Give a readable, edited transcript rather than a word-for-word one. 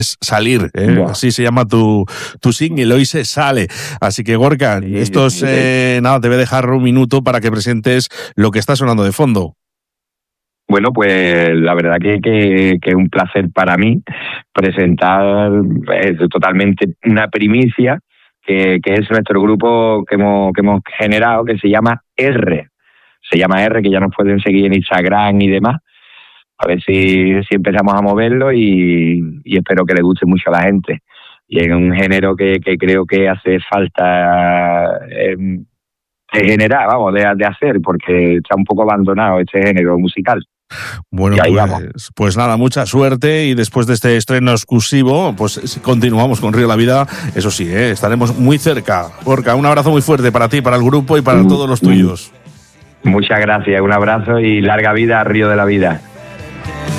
salir, Buah. así se llama tu single, hoy se sale. Así que Gorka, Sí, esto es, nada, te voy a dejar un minuto para que presentes lo que está sonando de fondo. Bueno, pues la verdad que es un placer para mí presentar totalmente una primicia que es nuestro grupo que hemos generado, que se llama R. Se llama R, que ya nos pueden seguir en Instagram y demás. A ver si empezamos a moverlo y espero que le guste mucho a la gente. Y es un género que creo que hace falta generar, vamos, de hacer, porque está un poco abandonado este género musical. Bueno, Y ahí vamos. pues nada, mucha suerte y después de este estreno exclusivo, pues continuamos con Río la Vida. Eso sí, estaremos muy cerca. Gorka, un abrazo muy fuerte para ti, para el grupo y para todos los tuyos. Muchas gracias, un abrazo y larga vida a Río de la Vida.